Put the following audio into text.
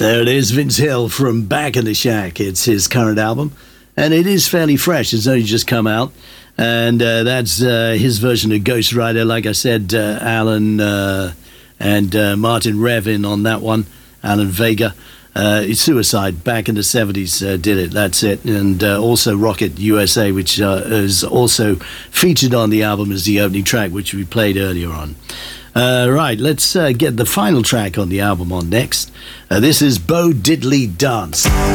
There it is, Vince Hill from Back in the Shack. It's his current album, and it is fairly fresh. It's only just come out, and that's his version of Ghost Rider. Like I said, Alan and Martin Revin on that one, Alan Vega. It's Suicide, back in the 70s, did it, that's it. And also Rocket USA, which is also featured on the album as the opening track, which we played earlier on. Right, let's get the final track on the album on next. This is Bo Diddley Dance.